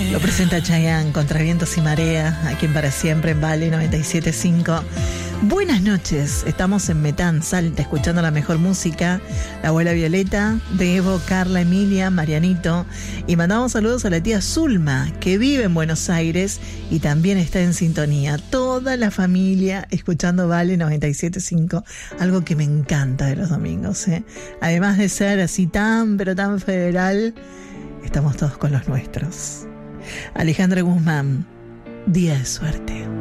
Lo presenta Chayanne, Contra Vientos y Marea, aquí en Para Siempre en Vale 97.5. Buenas noches, estamos en Metán, Salta, escuchando la mejor música. La abuela Violeta, de Evo, Carla, Emilia, Marianito. Y mandamos saludos a la tía Zulma, que vive en Buenos Aires y también está en sintonía. Toda la familia escuchando Vale 97.5, algo que me encanta de los domingos, ¿eh? Además de ser así tan, pero tan federal, estamos todos con los nuestros. Alejandra Guzmán, Día de Suerte.